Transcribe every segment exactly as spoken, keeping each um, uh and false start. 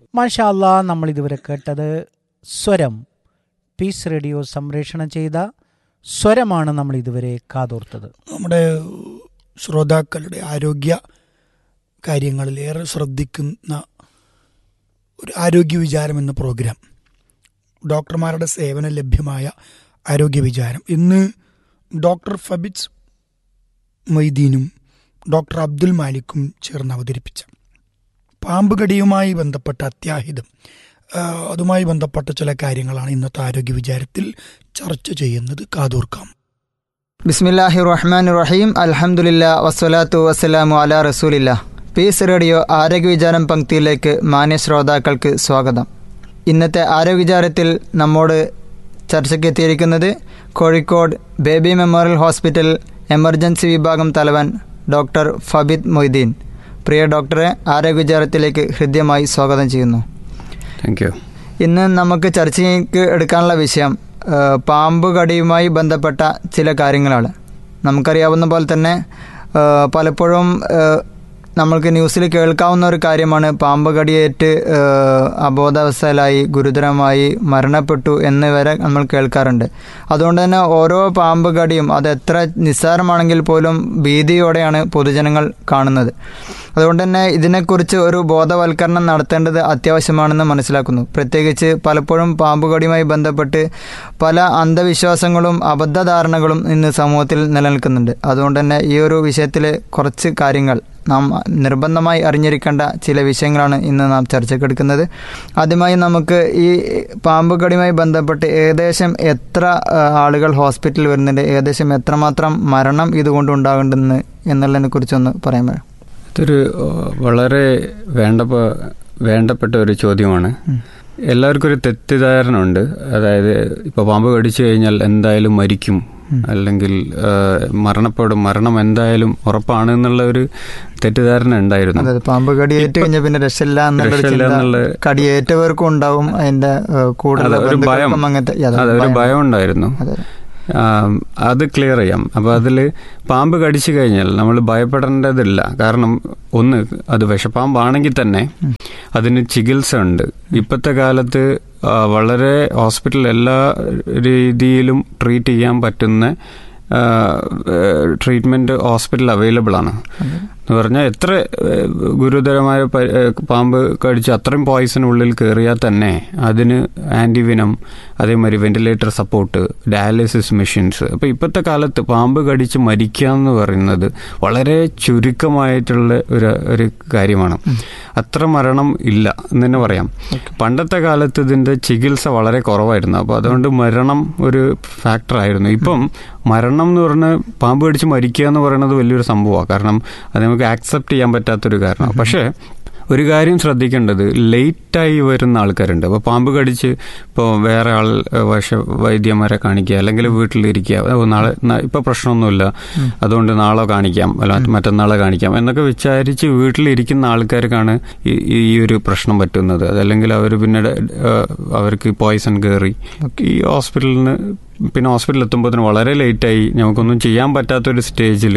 മാഷാ അല്ലാ, നമ്മൾ ഇതുവരെ കേട്ടത് സ്വരം, പീസ് റേഡിയോ സംപ്രേഷണം ചെയ്ത സ്വരമാണ് നമ്മൾ ഇതുവരെ കാതോർത്തത്. നമ്മുടെ ശ്രോതാക്കളുടെ ആരോഗ്യ കാര്യങ്ങളിൽ ഏറെ ശ്രദ്ധിക്കുന്ന ഒരു ആരോഗ്യ വിചാരം എന്ന പ്രോഗ്രാം, ഡോക്ടർമാരുടെ സേവനം ലഭ്യമായ ആരോഗ്യ വിചാരം, ഇന്ന് ഡോക്ടർ ഫബിറ്റ്സ് മൊയ്തീനും ഡോക്ടർ അബ്ദുൽ മാലിക്കും ചേർന്ന് അവതരിപ്പിച്ച പാമ്പ് കടിയുമായി ബന്ധപ്പെട്ട അത്യാഹിതം, അതുമായി ബന്ധപ്പെട്ട ചില കാര്യങ്ങളാണ് ഇന്നത്തെ ആരോഗ്യ വിചാരത്തിൽ ചർച്ച ചെയ്യുന്നത്. കാതോർക്കാം. ബിസ്മില്ലാഹി റഹ്മാൻ റഹീം. അൽഹംദുലില്ലാ വസ്സലാത്തു വസ്സലാമു അലാ റസൂലില്ലാ. പീസ് റേഡിയോ ആരോഗ്യ വിചാരം പങ്ക്തിയിലേക്ക് മാന്യ ശ്രോതാക്കൾക്ക് സ്വാഗതം. ഇന്നത്തെ ആരോഗ്യ വിചാരത്തിൽ നമ്മോട് ചർച്ചയ്ക്ക് എത്തിയിരിക്കുന്നത് Kozhikode baby memorial hospital emergency വിഭാഗം തലവൻ ഡോക്ടർ ഫബിത് മൊയ്തീൻ. പ്രിയ ഡോക്ടറെ ആരോഗ്യ വിചാരത്തിലേക്ക് ഹൃദ്യമായി സ്വാഗതം ചെയ്യുന്നു. Thank you. ഇന്ന് നമുക്ക് ചർച്ചയ്ക്ക് എടുക്കാനുള്ള വിഷയം പാമ്പ് കടിയുമായി ബന്ധപ്പെട്ട ചില കാര്യങ്ങളാണ്. നമുക്കറിയാവുന്ന പോലെ തന്നെ പലപ്പോഴും നമ്മൾക്ക് ന്യൂസിൽ കേൾക്കാവുന്ന ഒരു കാര്യമാണ് പാമ്പ് കടിയേറ്റ് അബോധാവസ്ഥയിലായി ഗുരുതരമായി മരണപ്പെട്ടു എന്നിവരെ നമ്മൾ കേൾക്കാറുണ്ട്. അതുകൊണ്ട് തന്നെ ഓരോ പാമ്പ് കടിയും അത് എത്ര നിസ്സാരമാണെങ്കിൽ പോലും ഭീതിയോടെയാണ് പൊതുജനങ്ങൾ കാണുന്നത്. അതുകൊണ്ട് തന്നെ ഇതിനെക്കുറിച്ച് ഒരു ബോധവൽക്കരണം നടത്തേണ്ടത് അത്യാവശ്യമാണെന്ന് മനസ്സിലാക്കുന്നു. പ്രത്യേകിച്ച് പലപ്പോഴും പാമ്പ് കടിയുമായി ബന്ധപ്പെട്ട് പല അന്ധവിശ്വാസങ്ങളും അബദ്ധധാരണകളും ഇന്ന് സമൂഹത്തിൽ നിലനിൽക്കുന്നുണ്ട്. അതുകൊണ്ട് തന്നെ ഈ ഒരു വിഷയത്തിൽ കുറച്ച് കാര്യങ്ങൾ നാം നിർബന്ധമായി അറിഞ്ഞിരിക്കേണ്ട ചില വിഷയങ്ങളാണ് ഇന്ന് നാം ചർച്ചയ്ക്കെടുക്കുന്നത്. ആദ്യമായി നമുക്ക് ഈ പാമ്പ് കടിയുമായി ബന്ധപ്പെട്ട് ഏകദേശം എത്ര ആളുകൾ ഹോസ്പിറ്റലിൽ വരുന്നുണ്ട്, ഏകദേശം എത്രമാത്രം മരണം ഇതുകൊണ്ട് ഉണ്ടാകുന്നുണ്ടെന്ന് എന്നുള്ളതിനെ കുറിച്ചൊന്ന് പറയാൻ. ഇതൊരു വളരെ വേണ്ട വേണ്ടപ്പെട്ട ഒരു ചോദ്യമാണ്. എല്ലാവർക്കും ഒരു തെറ്റിദ്ധാരണ ഉണ്ട്. അതായത് ഇപ്പോൾ പാമ്പ് കടിച്ചു കഴിഞ്ഞാൽ എന്തായാലും മരിക്കും, അല്ലെങ്കിൽ മരണപ്പെടും, മരണം എന്തായാലും ഉറപ്പാണ് എന്നുള്ള ഒരു തെറ്റിദ്ധാരണ ഉണ്ടായിരുന്നു. പാമ്പ് കടിയേറ്റ് കഴിഞ്ഞാൽ പിന്നെ രക്ഷയില്ല എന്നുള്ള കടിയേറ്റവർക്കും ഉണ്ടാവും അതിന്റെ കൂടുതൽ ഒരു ഭയം, അതൊരു ഭയം ഉണ്ടായിരുന്നു. അത് ക്ലിയർ ചെയ്യാം. അപ്പോൾ അതിൽ പാമ്പ് കടിച്ചു കഴിഞ്ഞാൽ നമ്മൾ ഭയപ്പെടേണ്ടതില്ല. കാരണം ഒന്ന്, അത് വിഷപ്പാമ്പാണെങ്കിൽ തന്നെ അതിന് ചികിത്സ ഉണ്ട്. ഇപ്പോഴത്തെ കാലത്ത് വളരെ ഹോസ്പിറ്റൽ എല്ലാ രീതിയിലും ട്രീറ്റ് ചെയ്യാൻ പറ്റുന്ന ട്രീറ്റ്മെൻറ്റ് ഹോസ്പിറ്റൽ അവൈലബിൾ ആണ്. എന്ന് പറഞ്ഞാൽ എത്ര ഗുരുതരമായ പാമ്പ് കടിച്ച് അത്രയും പോയിസൺ ഉള്ളിൽ കയറിയാൽ തന്നെ അതിന് ആൻറ്റിവിനം, അതേമാതിരി വെന്റിലേറ്റർ സപ്പോർട്ട്, ഡയാലിസിസ് മെഷീൻസ്. അപ്പോൾ ഇപ്പോഴത്തെ കാലത്ത് പാമ്പ് കടിച്ച് മരിക്കുക എന്ന് പറയുന്നത് വളരെ ചുരുക്കമായിട്ടുള്ള ഒരു ഒരു കാര്യമാണ്. അത്ര മരണം ഇല്ല എന്ന് തന്നെ പറയാം. പണ്ടത്തെ കാലത്ത് ഇതിൻ്റെ ചികിത്സ വളരെ കുറവായിരുന്നു. അപ്പോൾ അതുകൊണ്ട് മരണം ഒരു ഫാക്ടറായിരുന്നു. ഇപ്പം മരണം എന്ന് പറഞ്ഞാൽ പാമ്പ് കടിച്ച് മരിക്കുക എന്ന് പറയുന്നത് വലിയൊരു സംഭവമാണ്. കാരണം അത് നമുക്ക് ആക്സെപ്റ്റ് ചെയ്യാൻ പറ്റാത്തൊരു കാരണം. പക്ഷേ ഒരു കാര്യം ശ്രദ്ധിക്കേണ്ടത്, ലേറ്റായി വരുന്ന ആൾക്കാരുണ്ട്. അപ്പോൾ പാമ്പ് കടിച്ച് ഇപ്പോൾ വേറെ ആൾ വൈഷ വൈദ്യന്മാരെ കാണിക്കുക, അല്ലെങ്കിൽ വീട്ടിലിരിക്കുക, നാളെ ഇപ്പോൾ പ്രശ്നമൊന്നുമില്ല അതുകൊണ്ട് നാളെ കാണിക്കാം, അല്ല മറ്റന്നാളെ കാണിക്കാം എന്നൊക്കെ വിചാരിച്ച് വീട്ടിലിരിക്കുന്ന ആൾക്കാർക്കാണ് ഈ ഒരു പ്രശ്നം പറ്റുന്നത്. അതല്ലെങ്കിൽ അവർ പിന്നീട് അവർക്ക് പോയിസൺ കയറി ഈ ഹോസ്പിറ്റലിൽ നിന്ന് പിന്നെ ഹോസ്പിറ്റലിൽ എത്തുമ്പോഴത്തേന് വളരെ ലേറ്റായി, നമുക്കൊന്നും ചെയ്യാൻ പറ്റാത്തൊരു സ്റ്റേജിൽ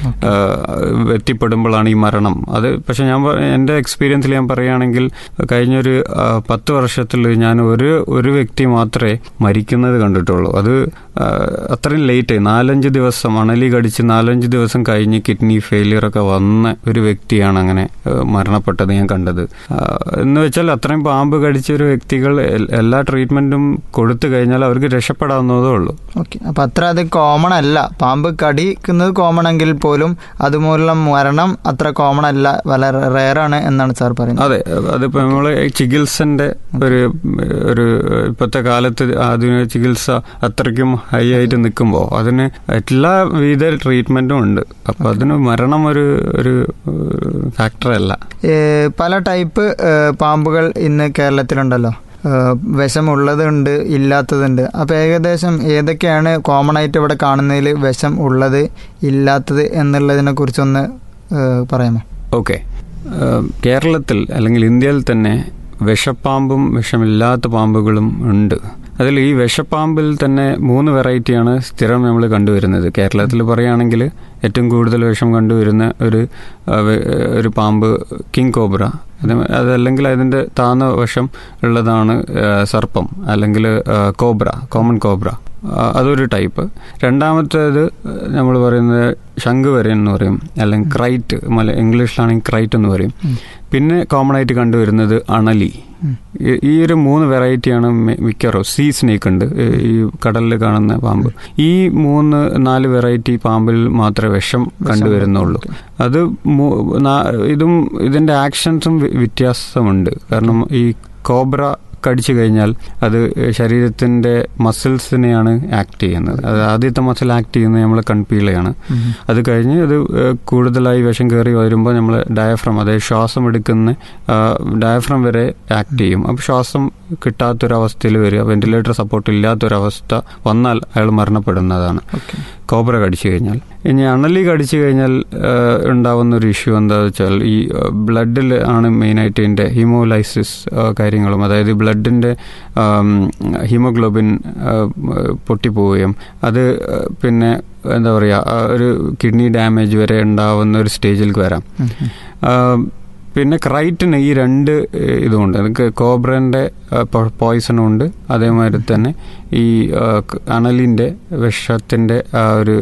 എത്തിപ്പെടുമ്പോഴാണ് ഈ മരണം. അത് പക്ഷെ ഞാൻ എൻ്റെ എക്സ്പീരിയൻസിൽ ഞാൻ പറയുകയാണെങ്കിൽ കഴിഞ്ഞൊരു പത്ത് വർഷത്തിൽ ഞാൻ ഒരു ഒരു വ്യക്തി മാത്രമേ മരിക്കുന്നത് കണ്ടിട്ടുള്ളൂ. അത് അത്രയും ലേറ്റായി, നാലഞ്ച് ദിവസം മണലി കടിച്ച് നാലഞ്ച് ദിവസം കഴിഞ്ഞ് കിഡ്നി ഫെയിലിയറൊക്കെ വന്ന ഒരു വ്യക്തിയാണ് അങ്ങനെ മരണപ്പെട്ടത് ഞാൻ കണ്ടത്. എന്ന് വെച്ചാൽ അത്രയും പാമ്പ് കടിച്ച ഒരു വ്യക്തികൾ എല്ലാ ട്രീറ്റ്മെൻറ്റും കൊടുത്തു കഴിഞ്ഞാൽ അവർക്ക് രക്ഷപ്പെടാവുന്നതേ ഉള്ളൂ. ഓക്കെ, അപ്പം അത്ര അത് കോമൺ അല്ല. പാമ്പ് കടിക്കുന്നത് കോമൺ എങ്കിൽ പോലും അതുമൂലമുള്ള മരണം അത്ര കോമൺ അല്ല, വളരെ റെയറാണ് എന്നാണ് സാർ പറയുന്നത്. അതെ, അതിപ്പോൾ നമ്മൾ ചികിത്സന്റെ ഒരു ഒരു ഇപ്പോഴത്തെ കാലത്ത് ആധുനിക ചികിത്സ അത്രയ്ക്കും ഹൈ ആയിട്ട് നിൽക്കുമ്പോൾ അതിന് എല്ലാ വിധ ട്രീറ്റ്മെന്റും ഉണ്ട്. അപ്പം അതിന് മരണം ഒരു ഒരു ഫാക്ടറല്ല. പല ടൈപ്പ് പാമ്പുകൾ ഇന്ന് കേരളത്തിലുണ്ടല്ലോ, വിഷമുള്ളതുണ്ട്, ഇല്ലാത്തതുണ്ട്. അപ്പോൾ ഏകദേശം ഏതൊക്കെയാണ് കോമൺ ആയിട്ട് ഇവിടെ കാണുന്നതിൽ വിഷം ഉള്ളത്, ഇല്ലാത്തത് എന്നുള്ളതിനെ കുറിച്ചൊന്ന് പറയാമോ? ഓക്കെ, കേരളത്തിൽ അല്ലെങ്കിൽ ഇന്ത്യയിൽ തന്നെ വിഷപ്പാമ്പും വിഷമില്ലാത്ത പാമ്പുകളും ഉണ്ട്. അതിൽ ഈ വിഷപ്പാമ്പിൽ തന്നെ മൂന്ന് വെറൈറ്റിയാണ് സ്ഥിരം നമ്മൾ കണ്ടുവരുന്നത്. കേരളത്തിൽ പറയുകയാണെങ്കിൽ ഏറ്റവും കൂടുതൽ വിഷം കണ്ടുവരുന്ന ഒരു ഒരു പാമ്പ് കിങ് കോബ്ര. അതല്ലെങ്കിൽ അതിൻ്റെ താന്ന വിഷം ഉള്ളതാണ് സർപ്പം അല്ലെങ്കിൽ കോബ്ര, കോമൺ കോബ്ര. അതൊരു ടൈപ്പ്. രണ്ടാമത്തേത് നമ്മൾ പറയുന്നത് ശംഖുവരൻ എന്ന് പറയും, അല്ലെങ്കിൽ ക്രൈറ്റ്, മല ഇംഗ്ലീഷിലാണെങ്കിൽ ക്രൈറ്റ് എന്ന് പറയും. പിന്നെ കോമൺ ആയിട്ട് കണ്ടുവരുന്നത് അണലി. ഈ ഒരു മൂന്ന് വെറൈറ്റിയാണ് മിക്കവാറും. സീ സ്നേക്ക് ഉണ്ട്, ഈ കടലിൽ കാണുന്ന പാമ്പ്. ഈ മൂന്ന് നാല് വെറൈറ്റി പാമ്പിൽ മാത്രമേ വിഷം കണ്ടുവരുന്നുള്ളൂ. അത് ഇതും ഇതിന്റെ ആക്ഷൻസും വ്യത്യാസമുണ്ട്. കാരണം ഈ കോബ്ര കടിച്ചു കഴിഞ്ഞാൽ അത് ശരീരത്തിന്റെ മസിൽസിനെയാണ് ആക്ട് ചെയ്യുന്നത്. അത് ആദ്യത്തെ മസിൽ ആക്ട് ചെയ്യുന്നത് നമ്മളെ കൺപീളയാണ്. അത് കഴിഞ്ഞ് അത് കൂടുതലായി വിഷം കയറി വരുമ്പോൾ നമ്മൾ ഡയഫ്രം, അതായത് ശ്വാസം എടുക്കുന്ന ഡയഫ്രം വരെ ആക്ട് ചെയ്യും. അപ്പോൾ ശ്വാസം കിട്ടാത്തൊരവസ്ഥയിൽ വരിക, വെന്റിലേറ്റർ സപ്പോർട്ട് ഇല്ലാത്തൊരവസ്ഥ വന്നാൽ അയാൾ മരണപ്പെടുന്നതാണ് കോബ്ര കടിച്ചു കഴിഞ്ഞാൽ. ഇനി അണലി കടിച്ചു കഴിഞ്ഞാൽ ഉണ്ടാവുന്ന ഒരു ഇഷ്യൂ എന്താണെന്ന് വെച്ചാൽ ഈ ബ്ലഡിൽ ആണ് മെയിനായിട്ട് ഇതിൻ്റെ ഹീമോലൈസിസ് കാര്യങ്ങളും, അതായത് ബ്ലഡിൻ്റെ ഹീമോഗ്ലോബിൻ പൊട്ടിപ്പോവുകയും അത് പിന്നെ എന്താ പറയുക ഒരു കിഡ്നി ഡാമേജ് വരെ ഉണ്ടാവുന്ന ഒരു സ്റ്റേജിലേക്ക് വരാം. പിന്നെ ക്രൈറ്റിന് ഈ രണ്ട് ഇതുമുണ്ട്. എനിക്ക് കോബ്രൻ്റെ പോയിസണും ഉണ്ട്, അതേമാതിരി തന്നെ ഈ അണലിൻ്റെ വിഷത്തിൻ്റെ ആ ഒരു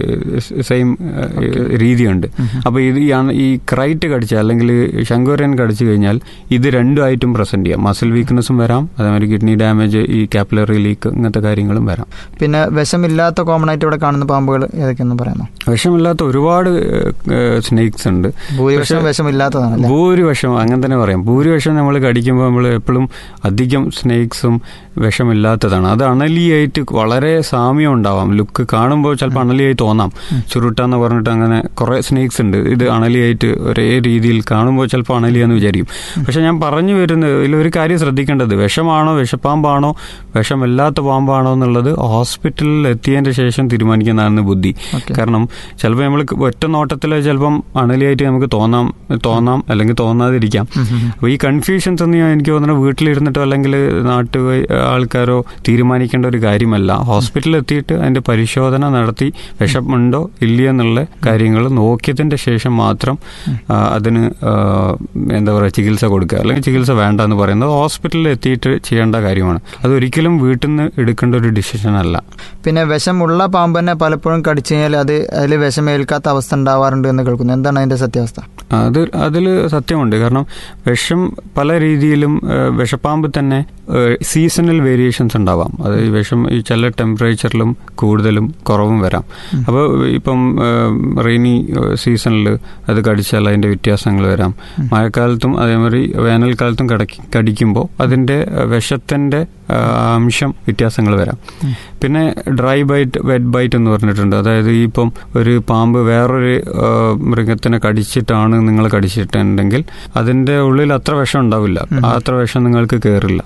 സെയിം രീതിയുണ്ട്. അപ്പോൾ ഇത് ഈ ക്രൈറ്റ് കടിച്ചാൽ അല്ലെങ്കിൽ ശംഖുവരൻ കടിച്ചു കഴിഞ്ഞാൽ ഇത് രണ്ടുമായിട്ടും പ്രസന്റ് ചെയ്യാം. മസിൽ വീക്ക്നെസ്സും വരാം, അതേമാതിരി കിഡ്നി ഡാമേജ്, ഈ കാപ്പിലറി ലീക്ക്, ഇങ്ങനത്തെ കാര്യങ്ങളും വരാം. പിന്നെ വിഷമില്ലാത്ത കോമൺ ആയിട്ട് ഇവിടെ കാണുന്ന പാമ്പുകൾ ഏതൊക്കെയെന്ന് പറയാമോ? വിഷമില്ലാത്ത ഒരുപാട് സ്നേക്സ് ഉണ്ട്. ഭൂരിപക്ഷം വിഷമില്ലാത്തതാണ്. ഭൂരിപക്ഷം അങ്ങനെ തന്നെ പറയാം. ഭൂരിപക്ഷം നമ്മൾ കടിക്കുമ്പോൾ നമ്മൾ എപ്പോഴും അധികം സ്നേക്സും വിഷമില്ലാത്തതാണ്. അത് അണലിയായിട്ട് വളരെ സാമ്യം ഉണ്ടാവാം. ലുക്ക് കാണുമ്പോൾ ചിലപ്പോൾ അണലിയായി തോന്നാം. ചുരുട്ടാന്ന് പറഞ്ഞിട്ട് അങ്ങനെ കുറേ സ്നേക്സ് ഉണ്ട്. ഇത് അണലിയായിട്ട് ഒരേ രീതിയിൽ കാണുമ്പോൾ ചിലപ്പോൾ അണലിയാന്ന് വിചാരിക്കും. പക്ഷെ ഞാൻ പറഞ്ഞു വരുന്നത് ഇതിലൊരു കാര്യം ശ്രദ്ധിക്കേണ്ടത്, വിഷമാണോ വിഷപ്പാമ്പാണോ വിഷമില്ലാത്ത പാമ്പാണോ എന്നുള്ളത് ഹോസ്പിറ്റലിൽ എത്തിയതിൻ്റെ ശേഷം തീരുമാനിക്കുന്നതാണ് ബുദ്ധി. കാരണം ചിലപ്പോൾ നമ്മൾ ഒറ്റ നോട്ടത്തിൽ ചിലപ്പം അണലിയായിട്ട് നമുക്ക് തോന്നാം തോന്നാം അല്ലെങ്കിൽ തോന്നാതിരിക്കാം. അപ്പോൾ ഈ കൺഫ്യൂഷൻസ് ഒന്നും എനിക്ക് തോന്നുന്നത് വീട്ടിലിരുന്നിട്ടോ അല്ലെങ്കിൽ നാട്ടു ആൾക്കാരോ തീരുമാനിക്കേണ്ട ഒരു കാര്യമല്ല. ഹോസ്പിറ്റലിൽ എത്തിയിട്ട് അതിന്റെ പരിശോധന നടത്തി വിഷമുണ്ടോ ഇല്ലയെന്നുള്ള കാര്യങ്ങൾ നോക്കിയതിന്റെ ശേഷം മാത്രം അതിന് എന്താ പറയുക ചികിത്സ കൊടുക്കുക, അല്ലെങ്കിൽ ചികിത്സ വേണ്ട എന്ന് പറയുന്നത് ഹോസ്പിറ്റലിൽ എത്തിയിട്ട് ചെയ്യേണ്ട കാര്യമാണ്. അതൊരിക്കലും വീട്ടിൽ നിന്ന് എടുക്കേണ്ട ഒരു ഡിസിഷൻ അല്ല. പിന്നെ വിഷമുള്ള പാമ്പ് തന്നെ പലപ്പോഴും കടിച്ചു കഴിഞ്ഞാൽ അത് അതിൽ വിഷമേൽക്കാത്ത അവസ്ഥ ഉണ്ടാവാറുണ്ട് എന്ന് കേൾക്കുന്നു. എന്താണ് അതിന്റെ സത്യാവസ്ഥ? അത് അതിൽ സത്യമുണ്ട്. കാരണം വിഷം പല രീതിയിലും വിഷപ്പാമ്പ് തന്നെ സീസണൽ വേരിയേഷൻസ് ഉണ്ടാവാം. അത് ഈ വിഷം ഈ ചില ടെമ്പറേച്ചറിലും കൂടുതലും കുറവും വരാം. അപ്പോൾ ഇപ്പം റെയിനി സീസണിൽ അത് കടിച്ചാൽ അതിൻ്റെ വ്യത്യാസങ്ങൾ വരാം. മഴക്കാലത്തും അതേമാതിരി വേനൽക്കാലത്തും കടക്കി കടിക്കുമ്പോൾ അതിൻ്റെ വിഷത്തിൻ്റെ അംശം വ്യത്യാസങ്ങൾ വരാം. പിന്നെ ഡ്രൈ ബൈറ്റ്, വെറ്റ് ബൈറ്റ് എന്ന് പറഞ്ഞിട്ടുണ്ട്. അതായത് ഈ ഇപ്പം ഒരു പാമ്പ് വേറൊരു മൃഗത്തിനെ കടിച്ചിട്ടാണ് നിങ്ങൾ കടിച്ചിട്ടുണ്ടെങ്കിൽ അതിൻ്റെ ഉള്ളിൽ അത്ര വിഷം ഉണ്ടാവില്ല, അത്ര വിഷം നിങ്ങൾക്ക് കയറില്ല.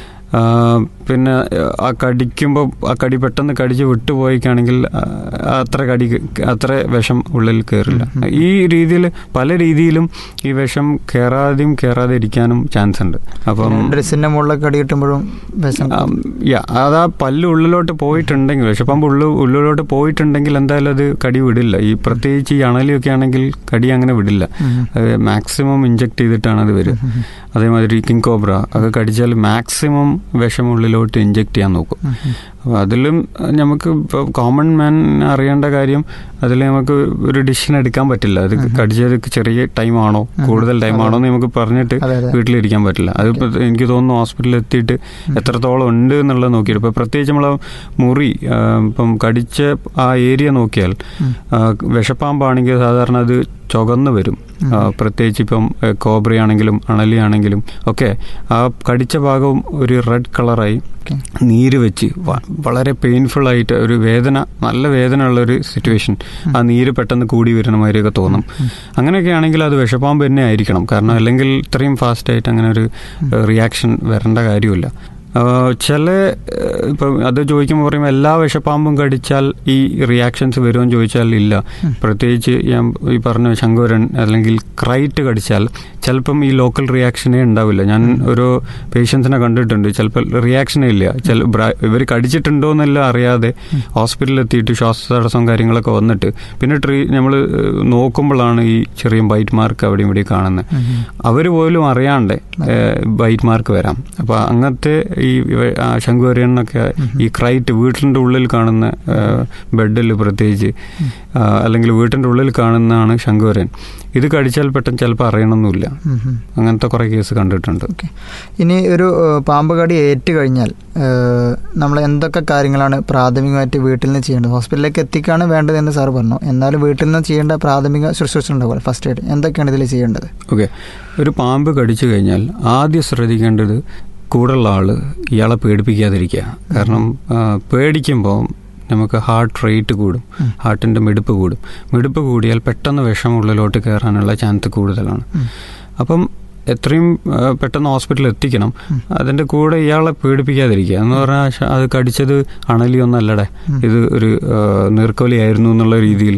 പിന്നെ ആ കടിക്കുമ്പോൾ ആ കടി പെട്ടെന്ന് കടിച്ച് വിട്ടുപോയിക്കാണെങ്കിൽ അത്ര കടി അത്ര വിഷം ഉള്ളിൽ കയറില്ല. ഈ രീതിയിൽ പല രീതിയിലും ഈ വിഷം കയറാതെയും കയറാതെ ഇരിക്കാനും ചാൻസ് ഉണ്ട്. അപ്പം ഡ്രസ്സിന്റെ മുകളിൽ കടി കിട്ടുമ്പോഴും അതാ പല്ല് ഉള്ളിലോട്ട് പോയിട്ടുണ്ടെങ്കിൽ, വിഷപ്പാമ്പ് ഉള്ളു ഉള്ളിലോട്ട് പോയിട്ടുണ്ടെങ്കിൽ എന്തായാലും അത് കടി വിടില്ല. ഈ പ്രത്യേകിച്ച് ഈ അണലിയൊക്കെ ആണെങ്കിൽ കടി അങ്ങനെ വിടില്ല. അത് മാക്സിമം ഇഞ്ചക്ട് ചെയ്തിട്ടാണ് അത് വരിക. അതേമാതിരി കിങ് കോബ്ര അത് കടിച്ചാൽ മാക്സിമം വിഷം ഉള്ളിലോട്ട് ഇഞ്ചക്ട് ചെയ്യാൻ നോക്കും. അപ്പോൾ അതിലും നമുക്ക് ഇപ്പോൾ കോമൺ മാൻ അറിയേണ്ട കാര്യം, അതിൽ നമുക്ക് ഒരു ഡിസിഷൻ എടുക്കാൻ പറ്റില്ല. അത് കടിച്ചത് ചെറിയ ടൈമാണോ കൂടുതൽ ടൈമാണോ എന്ന് നമുക്ക് പറഞ്ഞിട്ട് വീട്ടിലിരിക്കാൻ പറ്റില്ല. അതിപ്പോൾ എനിക്ക് തോന്നുന്നു ഹോസ്പിറ്റലിൽ എത്തിയിട്ട് എത്രത്തോളം ഉണ്ട് എന്നുള്ളത് നോക്കിയിട്ട്, ഇപ്പോൾ പ്രത്യേകിച്ച് നമ്മളെ മുറി ഇപ്പം കടിച്ച ആ ഏരിയ നോക്കിയാൽ വിഷപ്പാമ്പാണെങ്കിൽ സാധാരണ അത് ചുവന്ന് വരും. പ്രത്യേകിച്ച് ഇപ്പം കോബ്രയാണെങ്കിലും അണലിയാണെങ്കിലും ഒക്കെ ആ കടിച്ച ഭാഗവും ഒരു റെഡ് കളറായി നീര് വെച്ച് വളരെ പെയിൻഫുൾ ആയിട്ട് ഒരു വേദന, നല്ല വേദന ഉള്ളൊരു സിറ്റുവേഷൻ, ആ നീര് പെട്ടെന്ന് കൂടി വരുന്ന മാതിരിയൊക്കെ തോന്നും. അങ്ങനെയൊക്കെ ആണെങ്കിൽ അത് വിഷപ്പാമ്പ് തന്നെ ആയിരിക്കണം. കാരണം അല്ലെങ്കിൽ ഇത്രയും ഫാസ്റ്റായിട്ട് അങ്ങനെ ഒരു റിയാക്ഷൻ വരേണ്ട കാര്യമില്ല. ചില ഇപ്പം അത് ചോദിക്കുമ്പോൾ പറയുമ്പോൾ എല്ലാ വിഷപ്പാമ്പും കടിച്ചാൽ ഈ റിയാക്ഷൻസ് വരുമെന്ന് ചോദിച്ചാൽ ഇല്ല. പ്രത്യേകിച്ച് ഞാൻ ഈ പറഞ്ഞ ശങ്കുവരൻ അല്ലെങ്കിൽ ക്രൈറ്റ് കടിച്ചാൽ ചിലപ്പം ഈ ലോക്കൽ റിയാക്ഷനേ ഉണ്ടാവില്ല. ഞാൻ ഒരു പേഷ്യൻസിനെ കണ്ടിട്ടുണ്ട്, ചിലപ്പോൾ റിയാക്ഷനേ ഇല്ല. ചില ഇവർ കടിച്ചിട്ടുണ്ടോ എന്നെല്ലാം അറിയാതെ ഹോസ്പിറ്റലിൽ എത്തിയിട്ട് ശ്വാസതടസ്സം കാര്യങ്ങളൊക്കെ വന്നിട്ട് പിന്നെ ട്രീ നമ്മൾ നോക്കുമ്പോഴാണ് ഈ ചെറിയ ബൈറ്റ് മാർക്ക് അവിടെ ഇവിടെ കാണുന്നത്. അവർ പോലും അറിയാണ്ട് ബൈറ്റ് മാർക്ക് വരാം. അപ്പോൾ അങ്ങനത്തെ ഈ ശംഖുവരനൊക്കെ ഈ ക്രൈറ്റ് വീട്ടിൻ്റെ ഉള്ളിൽ കാണുന്ന ബെഡിൽ പ്രത്യേകിച്ച് അല്ലെങ്കിൽ വീട്ടിൻ്റെ ഉള്ളിൽ കാണുന്നതാണ് ശംഖുവരൻ. ഇത് കടിച്ചാൽ പെട്ടെന്ന് ചിലപ്പോൾ അറിയണമെന്നില്ല. അങ്ങനത്തെ കുറേ കേസ് കണ്ടിട്ടുണ്ട്. ഇനി ഒരു പാമ്പ് കടി ഏറ്റു കഴിഞ്ഞാൽ നമ്മൾ എന്തൊക്കെ കാര്യങ്ങളാണ് പ്രാഥമികമായിട്ട് വീട്ടിൽ നിന്ന് ചെയ്യേണ്ടത്? ഹോസ്പിറ്റലിലേക്ക് എത്തിക്കാണ് വേണ്ടതെന്ന് സാർ പറഞ്ഞു. എന്നാലും വീട്ടിൽ നിന്ന് ചെയ്യേണ്ട പ്രാഥമിക ശുശ്രൂഷ ഉണ്ടാവുമല്ലോ, ഫസ്റ്റ് എയ്ഡ്, എന്തൊക്കെയാണ് ഇതിൽ ചെയ്യേണ്ടത്? ഓക്കെ, ഒരു പാമ്പ് കടിച്ചു കഴിഞ്ഞാൽ ആദ്യം ശ്രദ്ധിക്കേണ്ടത് കൂടെയുള്ള ആൾ ഇയാളെ പേടിപ്പിക്കാതിരിക്കുക. കാരണം പേടിക്കുമ്പോൾ നമുക്ക് ഹാർട്ട് റേറ്റ് കൂടും, ഹാർട്ടിൻ്റെ മിടിപ്പ് കൂടും. മിടിപ്പ് കൂടിയാൽ പെട്ടെന്ന് വിഷം ഉള്ളിലോട്ട് കയറാനുള്ള ചാൻസ് കൂടുതലാണ്. അപ്പം എത്രയും പെട്ടെന്ന് ഹോസ്പിറ്റലിൽ എത്തിക്കണം. അതിൻ്റെ കൂടെ ഇയാളെ പേടിപ്പിക്കാതിരിക്കുക എന്ന് പറഞ്ഞാൽ അത് കടിച്ചത് അണലിയൊന്നല്ലടെ, ഇത് ഒരു നീർക്കോലിയായിരുന്നു എന്നുള്ള രീതിയിൽ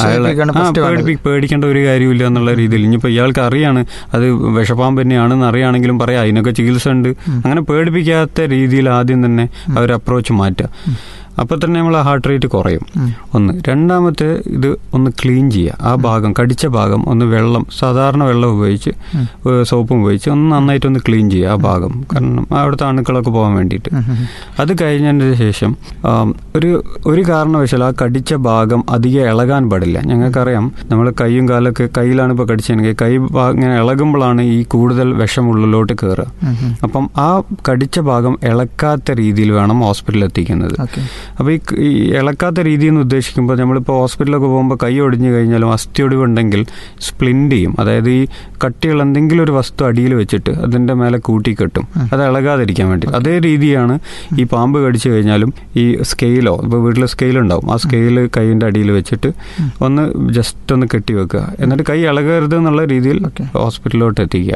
അയാളെ പേടിക്കേണ്ട ഒരു കാര്യമില്ല എന്നുള്ള രീതിയിൽ. ഇനിയിപ്പോൾ ഇയാൾക്ക് അറിയാണ് അത് വിഷപ്പാമ്പ് തന്നെയാണെന്ന് അറിയാണെങ്കിലും പറയാം അതിനൊക്കെ ചികിത്സ ഉണ്ട്. അങ്ങനെ പേടിപ്പിക്കാത്ത രീതിയിൽ ആദ്യം തന്നെ അവർ അപ്രോച്ച് മാറ്റുക. അപ്പോൾ തന്നെ നമ്മൾ ഹാർട്ട് റേറ്റ് കുറയും. ഒന്ന്. രണ്ടാമത്തെ, ഇത് ഒന്ന് ക്ലീൻ ചെയ്യുക. ആ ഭാഗം കടിച്ച ഭാഗം ഒന്ന് വെള്ളം, സാധാരണ വെള്ളം ഉപയോഗിച്ച് സോപ്പും ഉപയോഗിച്ച് ഒന്ന് നന്നായിട്ടൊന്ന് ക്ലീൻ ചെയ്യുക ആ ഭാഗം. കാരണം അവിടുത്തെ അണുക്കളൊക്കെ പോകാൻ വേണ്ടിയിട്ട്. അത് കഴിഞ്ഞതിന് ശേഷം ഒരു ഒരു കാരണവശാൽ ആ കടിച്ച ഭാഗം അധികം ഇളകാൻ പാടില്ല. ഞങ്ങൾക്കറിയാം നമ്മൾ കൈയും കാലൊക്കെ, കയ്യിലാണ് ഇപ്പോൾ കടിച്ചെങ്കിൽ കൈ ഇങ്ങനെ ഇളകുമ്പോഴാണ് ഈ കൂടുതൽ വിഷം ഉള്ളിലോട്ട് കയറുക. അപ്പം ആ കടിച്ച ഭാഗം ഇളക്കാത്ത രീതിയിൽ വേണം ഹോസ്പിറ്റലിൽ എത്തിക്കുന്നത്. അപ്പോൾ ഈ ഇളക്കാത്ത രീതി എന്ന് ഉദ്ദേശിക്കുമ്പോൾ നമ്മളിപ്പോൾ ഹോസ്പിറ്റലൊക്കെ പോകുമ്പോൾ കൈ ഒടിഞ്ഞു കഴിഞ്ഞാലും അസ്ഥി ഒടിവുണ്ടെങ്കിൽ സ്പ്ലിൻറ്റ് ചെയ്യും. അതായത് ഈ കട്ടിയുള്ള എന്തെങ്കിലും ഒരു വസ്തു അടിയിൽ വെച്ചിട്ട് അതിൻ്റെ മേലെ കൂട്ടിക്കെട്ടും, അത് ഇളകാതിരിക്കാൻ വേണ്ടി. അതേ രീതിയാണ് ഈ പാമ്പ് കടിച്ചു കഴിഞ്ഞാലും ഈ സ്കെയിലോ, ഇപ്പോൾ വീട്ടിൽ സ്കെയിലുണ്ടാവും, ആ സ്കെയിൽ കൈയിൻ്റെ അടിയിൽ വെച്ചിട്ട് ഒന്ന് ജസ്റ്റ് ഒന്ന് കെട്ടി വെക്കുക. എന്നിട്ട് കൈ ഇളകരുത് എന്നുള്ള രീതിയിൽ ഹോസ്പിറ്റലിലോട്ട് എത്തിക്കുക.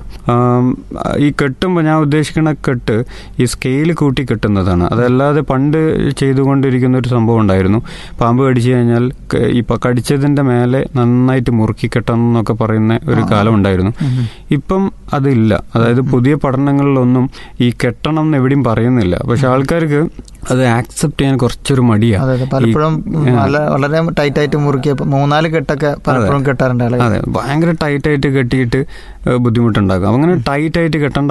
ഈ കെട്ടുമ്പോൾ ഞാൻ ഉദ്ദേശിക്കുന്ന കെട്ട് ഈ സ്കെയിൽ കൂട്ടി കെട്ടുന്നതാണ്. അതല്ലാതെ പണ്ട് ചെയ്തുകൊണ്ട് ിരിക്കുന്ന ഒരു സംഭവം ഉണ്ടായിരുന്നു. പാമ്പ് കടിച്ചു കഴിഞ്ഞാൽ ഇപ്പം കടിച്ചതിൻ്റെ മേലെ നന്നായിട്ട് മുറുക്കി കെട്ടണം എന്നൊക്കെ പറയുന്ന ഒരു കാലം ഉണ്ടായിരുന്നു. ഇപ്പം അതില്ല. അതായത് പുതിയ പഠനങ്ങളിലൊന്നും ഈ കെട്ടണം എന്ന് എവിടെയും പറയുന്നില്ല. പക്ഷെ ആൾക്കാർക്ക് അത് ആക്സെപ്റ്റ് ചെയ്യാൻ കുറച്ചൊരു മടിയാണ്. പലപ്പോഴും വളരെ ടൈറ്റ് ആയിട്ട് മുറുക്കിയ മൂന്നാല് കെട്ടൊക്കെ പലപ്പോഴും കെട്ടാറുണ്ട്. അതെ, ഭയങ്കര ടൈറ്റ് ആയിട്ട് കെട്ടിയിട്ട് ബുദ്ധിമുട്ടുണ്ടാകും. അങ്ങനെ ടൈറ്റ് ആയിട്ട് കെട്ടേണ്ട